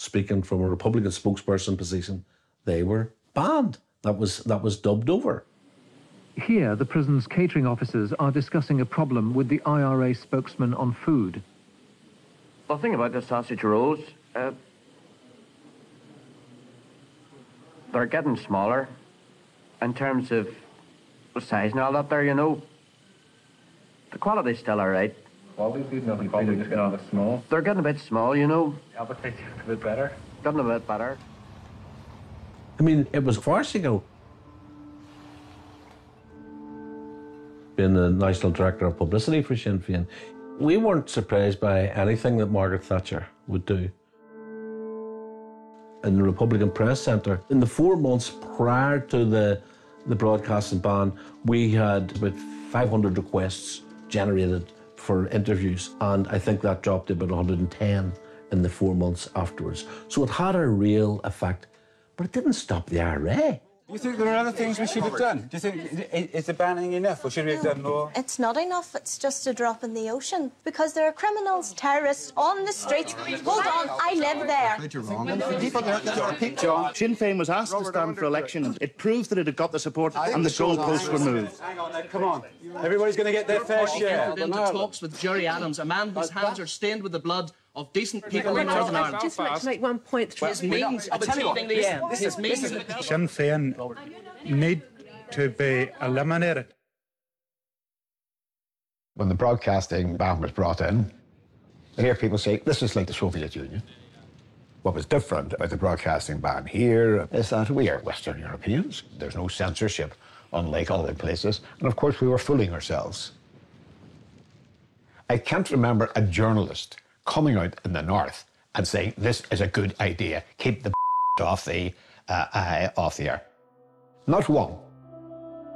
speaking from a Republican spokesperson position, they were banned. That was dubbed over. Here, the prison's catering officers are discussing a problem with the IRA spokesman on food. The thing about the sausage rolls, they're getting smaller in terms of the size and all that there, you know. The quality's still all right. Quality's good enough, they're just getting a bit small. They're getting a bit small, you know. The appetite's a bit better. Getting a bit better. I mean, it was farcical. Being the National Director of Publicity for Sinn Féin, we weren't surprised by anything that Margaret Thatcher would do. In the Republican Press Centre, in the 4 months prior to the broadcasting ban, we had about 500 requests generated for interviews, and I think that dropped to about 110 in the 4 months afterwards. So it had a real effect, but it didn't stop the IRA. Do you think there are other things we should have done? Do you think, is the banning enough, or should we have done more? It's not enough, it's just a drop in the ocean. Because there are criminals, terrorists on the streets. Hold on, I live there. You're wrong. People there are people. John, Sinn Féin was asked to stand for election. It proved that it had got the support and the goalposts were moved. Hang on now, come on. Everybody's going to get their fair share. Into talks with Gerry Adams, a man whose hands are stained with the blood of decent people in Northern Ireland. I'd just like to make one point. His means of achieving the end. His means of achieving. Sinn Féin need to be eliminated. When the broadcasting ban was brought in, I hear people say, this is like the Soviet Union. What was different about the broadcasting ban here is that we are Western Europeans. There's no censorship, unlike other places. And of course, we were fooling ourselves. I can't remember a journalist coming out in the North and saying, this is a good idea, keep the off the air. Not one.